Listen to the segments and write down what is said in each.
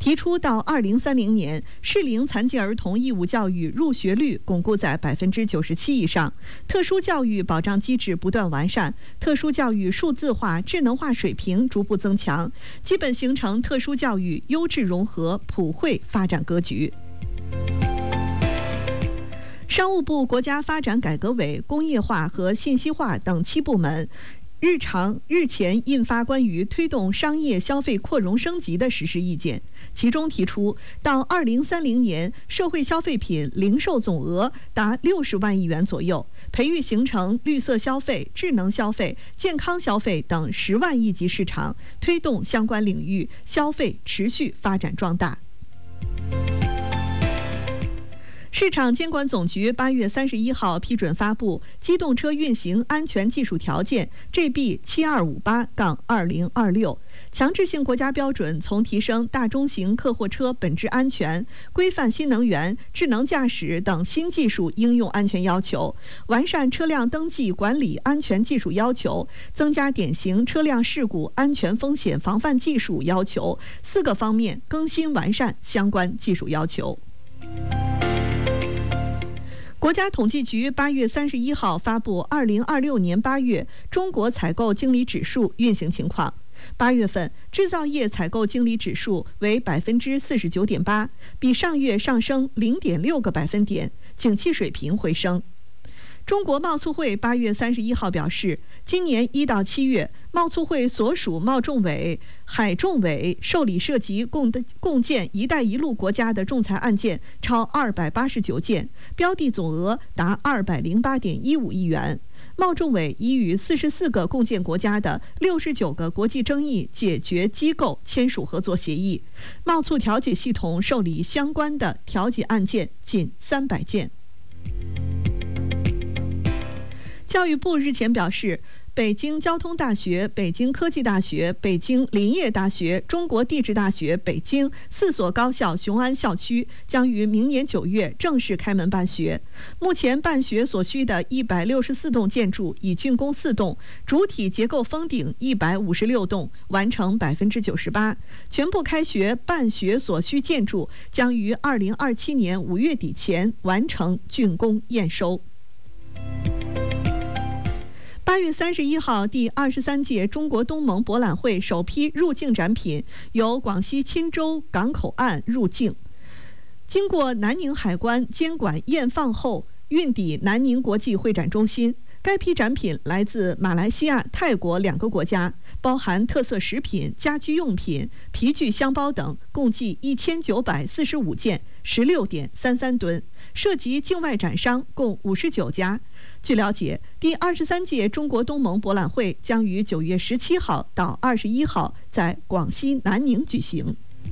提出到2030年，适龄残疾儿童义务教育入学率巩固在97%以上，特殊教育保障机制不断完善，特殊教育数字化、智能化水平逐步增强，基本形成特殊教育优质融合、普惠发展格局。商务部国家发展改革委、工业化和信息化等7部门日前印发关于推动商业消费扩容升级的实施意见，其中提出，到2030年，社会消费品零售总额达60万亿元左右，培育形成绿色消费、智能消费、健康消费等10万亿级市场，推动相关领域消费持续发展壮大。市场监管总局8月31号批准发布《机动车运行安全技术条件 GB7258-2026》，强制性国家标准从提升大中型客货车本质安全、规范新能源、智能驾驶等新技术应用安全要求，完善车辆登记管理安全技术要求，增加典型车辆事故安全风险防范技术要求4个方面更新完善相关技术要求。国家统计局8月31号发布2026年8月中国采购经理指数运行情况。8月份制造业采购经理指数为49.8%，比上月上升0.6个百分点，景气水平回升。中国贸促会8月31号表示，今年1到7月，贸促会所属贸仲委、海仲委受理涉及共建“一带一路”国家的仲裁案件超289件，标的总额达208.15亿元。贸仲委已与44个共建国家的69个国际争议解决机构签署合作协议，贸促调解系统受理相关的调解案件近300件。教育部日前表示，北京交通大学、北京科技大学、北京林业大学、中国地质大学北京4所高校雄安校区将于明年9月正式开门办学。目前办学所需的164栋建筑已竣工4栋，主体结构封顶156栋，完成98%。全部开学办学所需建筑将于2027年5月底前完成竣工验收。8月31号，第23届中国东盟博览会首批入境展品由广西钦州港口岸入境，经过南宁海关监管验放后运抵南宁国际会展中心。该批展品来自马来西亚、泰国2个国家，包含特色食品、家居用品、皮具箱包等，共计1945件，16.33吨，涉及境外展商共59家。据了解，第23届中国东盟博览会将于9月17号到21号在广西南宁举行。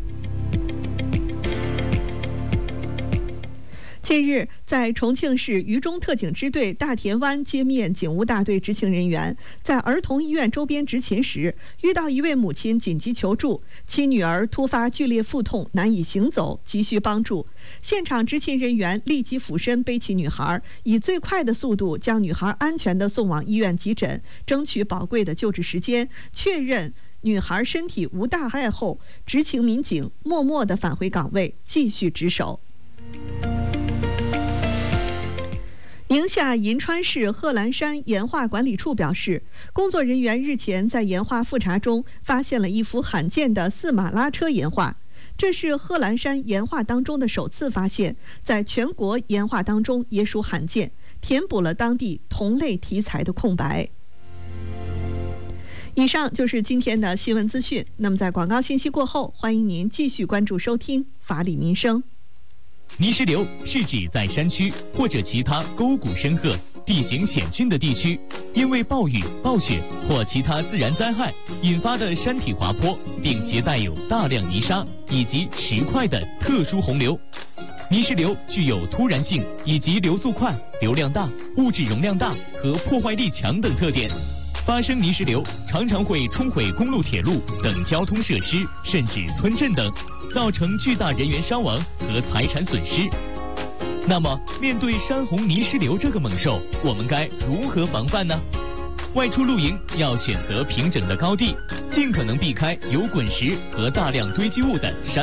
近日，在重庆市渝中特警支队大田湾街面警务大队执勤人员在儿童医院周边执勤时，遇到一位母亲紧急求助，其女儿突发剧烈腹痛，难以行走，急需帮助。现场执勤人员立即俯身背起女孩，以最快的速度将女孩安全地送往医院急诊，争取宝贵的救治时间，确认女孩身体无大碍后，执勤民警默默地返回岗位，继续值守。宁夏银川市贺兰山岩画管理处表示，工作人员日前在岩画复查中发现了一幅罕见的4马拉车岩画，这是贺兰山岩画当中的首次发现，在全国岩画当中也属罕见，填补了当地同类题材的空白。以上就是今天的新闻资讯。那么在广告信息过后，欢迎您继续关注收听法理民生。 泥石流是指在山区或者其他沟谷深壑、地形险峻的地区，因为暴雨、暴雪或其他自然灾害引发的山体滑坡，并携带有大量泥沙以及石块的特殊洪流。泥石流具有突然性以及流速快、流量大、物质容量大和破坏力强等特点。发生泥石流常常会冲毁公路、铁路等交通设施，甚至村镇等，造成巨大人员伤亡和财产损失。那么，面对山洪泥石流这个猛兽，我们该如何防范呢？外出露营要选择平整的高地，尽可能避开有滚石和大量堆积物的山